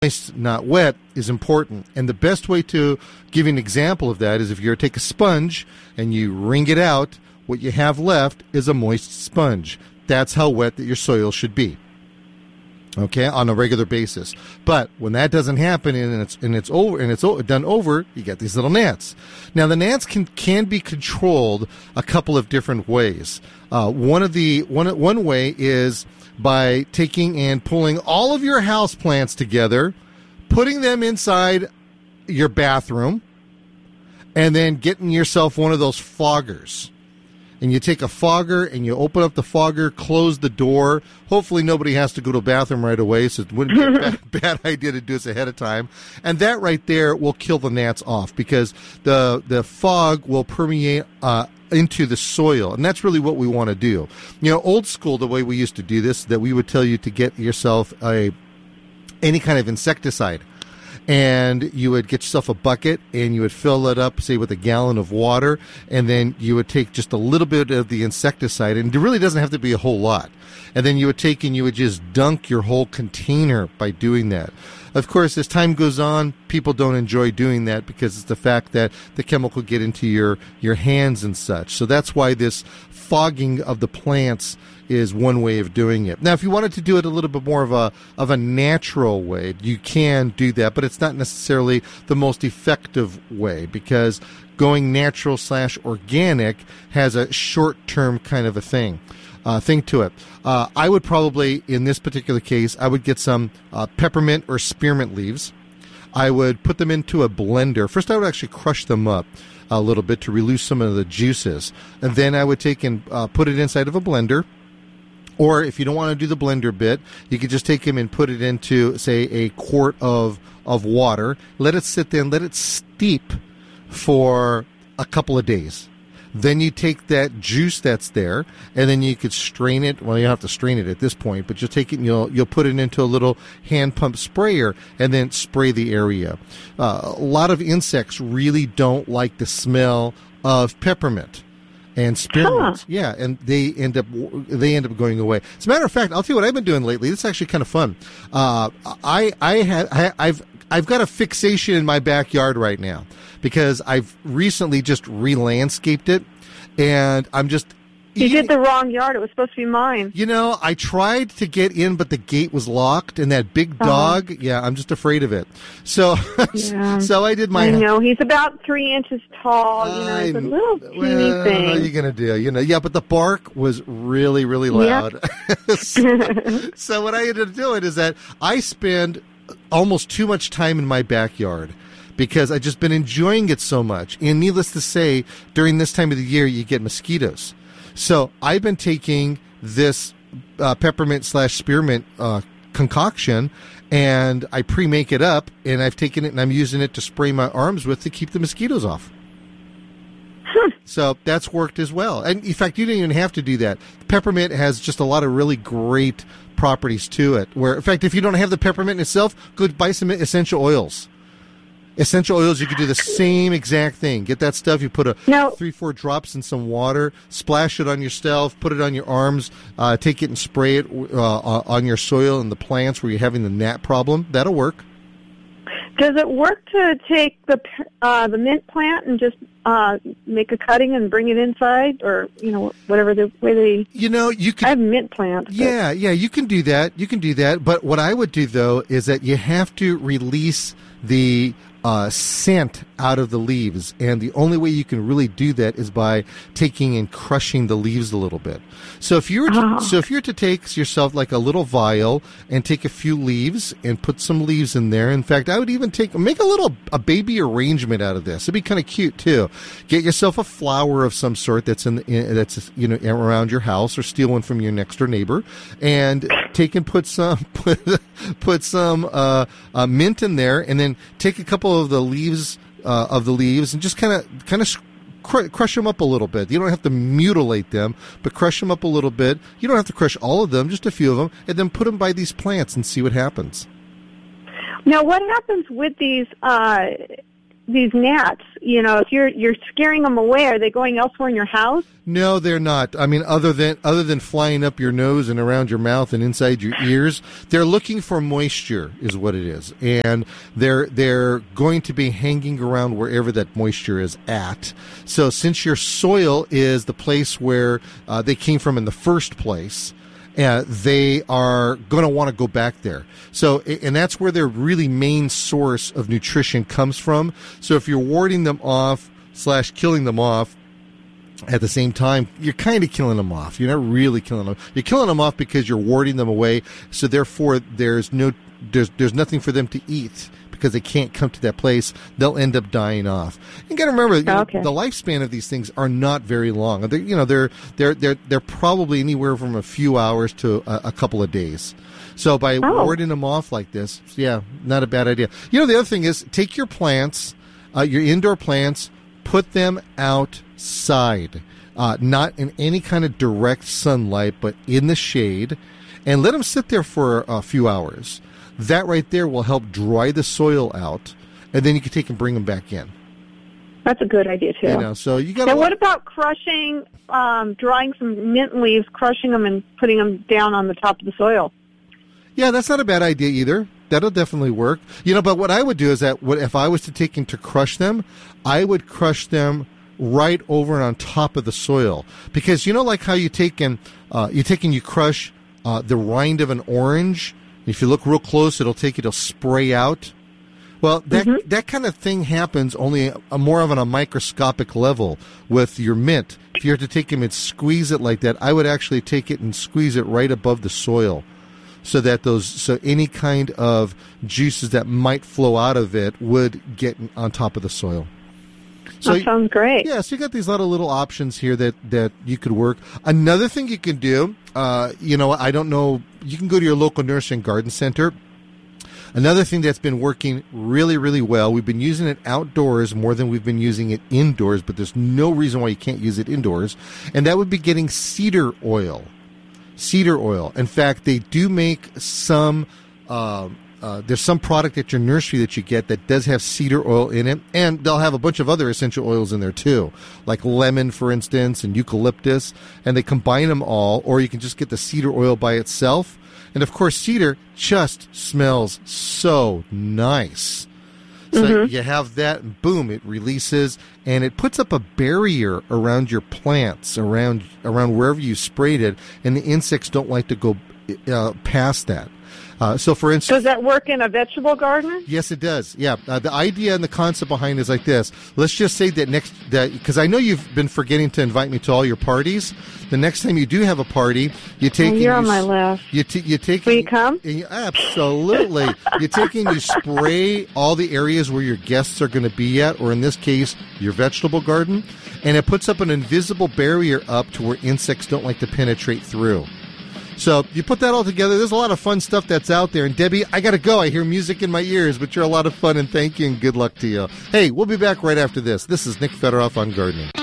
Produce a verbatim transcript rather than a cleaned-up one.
moist, not wet, is important. And the best way to give you an example of that is if you take a sponge and you wring it out, what you have left is a moist sponge. That's how wet that your soil should be. Okay, on a regular basis. But when that doesn't happen and it's and it's over and it's done over, you get these little gnats. Now the gnats can can be controlled a couple of different ways. Uh, one of the one one way is by taking and pulling all of your house plants together, putting them inside your bathroom, and then getting yourself one of those foggers. And you take a fogger and you open up the fogger, close the door. Hopefully nobody has to go to the bathroom right away, so it wouldn't be a bad, bad idea to do this ahead of time. And that right there will kill the gnats off because the the fog will permeate uh, into the soil. And that's really what we want to do. You know, old school, the way we used to do this, that we would tell you to get yourself a any kind of insecticide. And you would get yourself a bucket and you would fill it up, say, with a gallon of water, and then you would take just a little bit of the insecticide, and it really doesn't have to be a whole lot. And then you would take and you would just dunk your whole container by doing that. Of course, as time goes on, people don't enjoy doing that because it's the fact that the chemical get into your, your hands and such. So that's why this fogging of the plants is one way of doing it. Now, if you wanted to do it a little bit more of a of a natural way, you can do that, but it's not necessarily the most effective way because going natural slash organic has a short-term kind of a thing. Uh, thing to it. Uh, I would probably, in this particular case, I would get some uh, peppermint or spearmint leaves. I would put them into a blender. First, I would actually crush them up a little bit to release some of the juices. And then I would take and uh, put it inside of a blender. Or if you don't want to do the blender bit, you could just take them and put it into, say, a quart of, of water. Let it sit there and let it steep for a couple of days. Then you take that juice that's there, and then you could strain it. Well, you don't have to strain it at this point, but you'll take it and you'll you'll put it into a little hand pump sprayer, and then spray the area. Uh, a lot of insects really don't like the smell of peppermint and spearmint. Huh. Yeah, and they end up they end up going away. As a matter of fact, I'll tell you what I've been doing lately. This is actually kind of fun. Uh, I I have I, I've I've got a fixation in my backyard right now because I've recently just re-landscaped it, and I'm just... You did the wrong yard. It was supposed to be mine. You know, I tried to get in, but the gate was locked, and that big dog, uh-huh. yeah, I'm just afraid of it. So yeah. so I did my... I know. He's about three inches tall. You know, it's a little teeny well, thing. What are you going to do? You know, yeah, but the bark was really, really loud. Yep. so, so what I ended up doing is that I spend almost too much time in my backyard because I've just been enjoying it so much. And needless to say, during this time of the year, you get mosquitoes. So I've been taking this uh, peppermint slash spearmint uh, concoction, and I pre-make it up, and I've taken it and I'm using it to spray my arms with to keep the mosquitoes off. So that's worked as well. And in fact, you didn't even have to do that. Peppermint has just a lot of really great properties to it. Where, in fact, if you don't have the peppermint itself, go buy some essential oils. Essential oils, you could do the same exact thing. Get that stuff, you put a no. three, four drops in some water, splash it on yourself, put it on your arms, uh, take it and spray it uh, on your soil and the plants where you're having the gnat problem. That'll work. Does it work to take the uh, the mint plant and just uh, make a cutting and bring it inside, or you know whatever the way they? You know, you can. I have mint plants. Yeah, yeah, you can do that. You can do that. But what I would do though is that you have to release the uh, scent out of the leaves, and the only way you can really do that is by taking and crushing the leaves a little bit. So if you were to, oh. so if you were to take yourself like a little vial and take a few leaves and put some leaves in there. In fact, I would even take make a little a baby arrangement out of this. It'd be kind of cute too. Get yourself a flower of some sort that's in, in that's you know around your house, or steal one from your next door neighbor, and take and put some put, put some uh, uh, mint in there, and then take a couple of the leaves uh, of the leaves and just kind of kind of cr- crush them up a little bit. You don't have to mutilate them, but crush them up a little bit. You don't have to crush all of them, just a few of them, and then put them by these plants and see what happens. Now, what happens with these? Uh, these gnats, you know, if you're you're scaring them away, are they going elsewhere in your house? No, they're not. I mean, other than other than flying up your nose and around your mouth and inside your ears, they're looking for moisture, is what it is, and they're they're going to be hanging around wherever that moisture is at. So, since your soil is the place where uh, they came from in the first place, Uh, they are going to want to go back there. So, and that's where their really main source of nutrition comes from. So if you're warding them off slash killing them off at the same time, you're kind of killing them off. You're not really killing them. You're killing them off because you're warding them away. So therefore, there's no, there's, there's nothing for them to eat. Because they can't come to that place, they'll end up dying off. You got to remember, you know, okay. the lifespan of these things are not very long. They're, you know, they're they're they're they're probably anywhere from a few hours to a, a couple of days. So by oh. warding them off like this, yeah, not a bad idea. You know, the other thing is take your plants, uh, your indoor plants, put them outside, uh, not in any kind of direct sunlight, but in the shade, and let them sit there for a few hours. That right there will help dry the soil out, and then you can take and bring them back in. That's a good idea too. You know, so you got. And what about crushing, um, drying some mint leaves, crushing them, and putting them down on the top of the soil? Yeah, that's not a bad idea either. That'll definitely work. You know, but what I would do is that what if I was to take and to crush them, I would crush them right over and on top of the soil, because you know, like how you take and uh, you take and you crush uh, the rind of an orange. If you look real close, it'll take it, it'll spray out. Well, that mm-hmm. that kind of thing happens only a, a more of on a microscopic level with your mint. If you were to take them and squeeze it like that, I would actually take it and squeeze it right above the soil, so that those so any kind of juices that might flow out of it would get on top of the soil. So, that sounds great. Yeah, so you got these lot of little options here that, that you could work. Another thing you can do, uh, you know, I don't know, you can go to your local nursery and garden center. Another thing that's been working really, really well, we've been using it outdoors more than we've been using it indoors, but there's no reason why you can't use it indoors, and that would be getting cedar oil. Cedar oil. In fact, they do make some... Uh, Uh, there's some product at your nursery that you get that does have cedar oil in it, and they'll have a bunch of other essential oils in there too, like lemon, for instance, and eucalyptus, and they combine them all, or you can just get the cedar oil by itself. And of course, cedar just smells so nice. So mm-hmm. you have that, and boom, it releases, and it puts up a barrier around your plants, around around wherever you sprayed it, and the insects don't like to go uh, past that. Uh, so, for instance, does that work in a vegetable garden? Yes, it does. Yeah, uh, the idea and the concept behind it is like this. Let's just say that next, that because I know you've been forgetting to invite me to all your parties. The next time you do have a party, you take. Oh, you're and on you, my list. You, t- you take. Will and, you come? And you, absolutely. You take and you spray all the areas where your guests are going to be at, or in this case, your vegetable garden, and it puts up an invisible barrier up to where insects don't like to penetrate through. So you put that all together. There's a lot of fun stuff that's out there. And Debbie, I got to go. I hear music in my ears, but you're a lot of fun, and thank you and good luck to you. Hey, we'll be back right after this. This is Nick Federoff on Gardening.